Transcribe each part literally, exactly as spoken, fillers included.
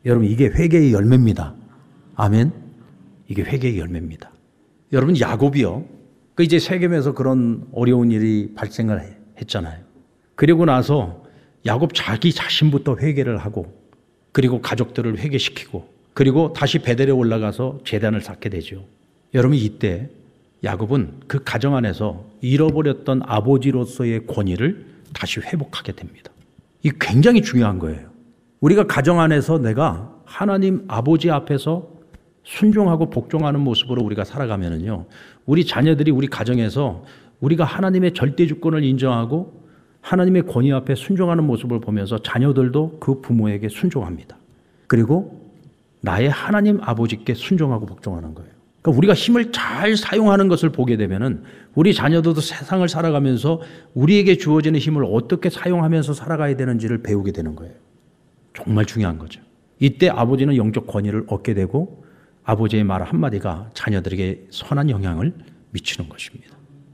여러분, 이게 회개의 열매입니다. 아멘. 이게 회개의 열매입니다. 여러분, 야곱이요, 그 이제 세겜에서 그런 어려운 일이 발생을 했잖아요. 그리고 나서 야곱 자기 자신부터 회개를 하고, 그리고 가족들을 회개시키고, 그리고 다시 베델에 올라가서 제단을 쌓게 되죠. 여러분, 이때 야곱은 그 가정 안에서 잃어버렸던 아버지로서의 권위를 다시 회복하게 됩니다. 이 굉장히 중요한 거예요. 우리가 가정 안에서 내가 하나님 아버지 앞에서 순종하고 복종하는 모습으로 우리가 살아가면은요, 우리 자녀들이 우리 가정에서 우리가 하나님의 절대 주권을 인정하고 하나님의 권위 앞에 순종하는 모습을 보면서 자녀들도 그 부모에게 순종합니다. 그리고 나의 하나님 아버지께 순종하고 복종하는 거예요. 그러니까 우리가 힘을 잘 사용하는 것을 보게 되면은 우리 자녀들도 세상을 살아가면서 우리에게 주어지는 힘을 어떻게 사용하면서 살아가야 되는지를 배우게 되는 거예요. 정말 중요한 거죠. 이때 아버지는 영적 권위를 얻게 되고 아버지의 말 한마디가 자녀들에게 선한 영향을 미치는 것입니다.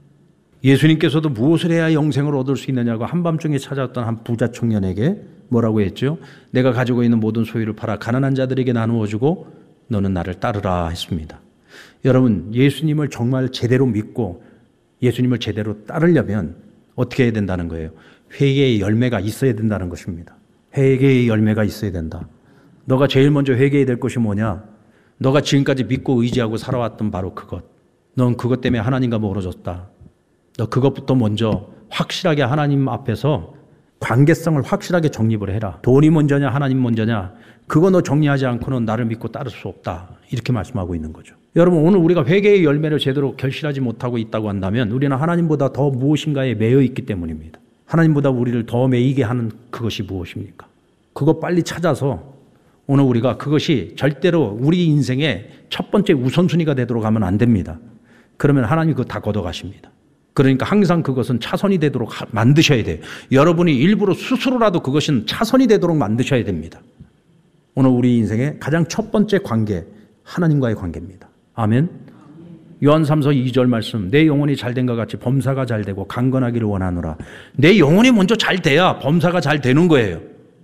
예수님께서도 무엇을 해야 영생을 얻을 수 있느냐고 한밤중에 찾아왔던 한 부자 청년에게 뭐라고 했죠? 내가 가지고 있는 모든 소유를 팔아 가난한 자들에게 나누어 주고 너는 나를 따르라 했습니다. 여러분, 예수님을 정말 제대로 믿고 예수님을 제대로 따르려면 어떻게 해야 된다는 거예요? 회개의 열매가 있어야 된다는 것입니다. 회개의 열매가 있어야 된다. 너가 제일 먼저 회개해야 될 것이 뭐냐? 너가 지금까지 믿고 의지하고 살아왔던 바로 그것. 넌 그것 때문에 하나님과 멀어졌다. 너 그것부터 먼저 확실하게 하나님 앞에서 관계성을 확실하게 정립을 해라. 돈이 먼저냐 하나님 먼저냐, 그거 너 정리하지 않고는 나를 믿고 따를 수 없다. 이렇게 말씀하고 있는 거죠. 여러분, 오늘 우리가 회개의 열매를 제대로 결실하지 못하고 있다고 한다면 우리는 하나님보다 더 무엇인가에 매여 있기 때문입니다. 하나님보다 우리를 더 매이게 하는 그것이 무엇입니까? 그거 빨리 찾아서 오늘 우리가 그것이 절대로 우리 인생의 첫 번째 우선순위가 되도록 하면 안 됩니다. 그러면 하나님이 그거 다 걷어가십니다. 그러니까 항상 그것은 차선이 되도록 만드셔야 돼요. 여러분이 일부러 스스로라도 그것은 차선이 되도록 만드셔야 됩니다. 오늘 우리 인생의 가장 첫 번째 관계, 하나님과의 관계입니다. 아멘. 요한 삼서 이 절 말씀, 내 영혼이 잘된 것 같이 범사가 잘되고 강건하기를 원하노라. 내 영혼이 먼저 잘 돼야 범사가 잘 되는 거예요.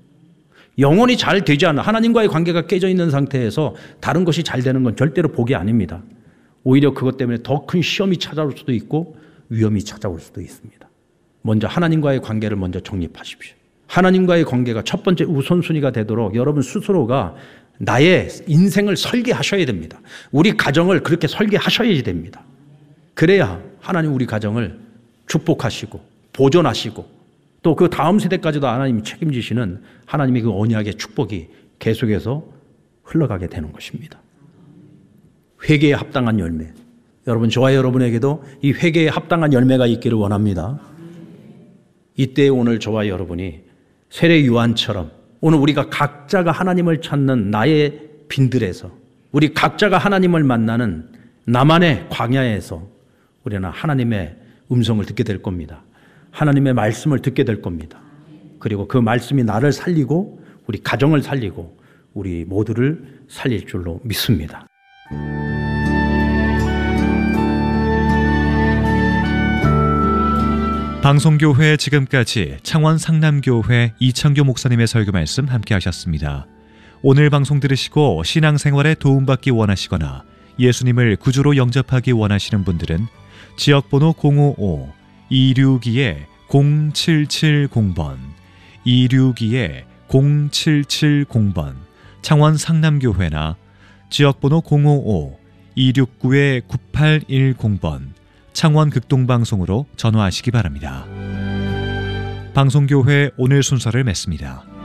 영혼이 잘 되지 않아, 하나님과의 관계가 깨져 있는 상태에서 다른 것이 잘 되는 건 절대로 복이 아닙니다. 오히려 그것 때문에 더 큰 시험이 찾아올 수도 있고 위험이 찾아올 수도 있습니다. 먼저 하나님과의 관계를 먼저 정립하십시오. 하나님과의 관계가 첫 번째 우선순위가 되도록 여러분 스스로가 나의 인생을 설계하셔야 됩니다. 우리 가정을 그렇게 설계하셔야 됩니다. 그래야 하나님 우리 가정을 축복하시고 보존하시고 또 그 다음 세대까지도 하나님이 책임지시는 하나님의 그 언약의 축복이 계속해서 흘러가게 되는 것입니다. 회개에 합당한 열매. 여러분, 저와 여러분에게도 이 회개에 합당한 열매가 있기를 원합니다. 이때 오늘 저와 여러분이 세례 요한처럼 오늘 우리가 각자가 하나님을 찾는 나의 빈들에서 우리 각자가 하나님을 만나는 나만의 광야에서 우리는 하나님의 음성을 듣게 될 겁니다. 하나님의 말씀을 듣게 될 겁니다. 그리고 그 말씀이 나를 살리고 우리 가정을 살리고 우리 모두를 살릴 줄로 믿습니다. 방송교회 지금까지 창원 상남교회 이창교 목사님의 설교 말씀 함께 하셨습니다. 오늘 방송 들으시고 신앙생활에 도움받기 원하시거나 예수님을 구주로 영접하기 원하시는 분들은 지역번호 공오오 이육이 공칠칠공 번 이육이 공칠칠공 번 창원 상남교회나 지역번호 공오오 이육구 구팔일공 번 창원 극동방송으로 전화하시기 바랍니다. 방송교회 오늘 순서를 맺습니다.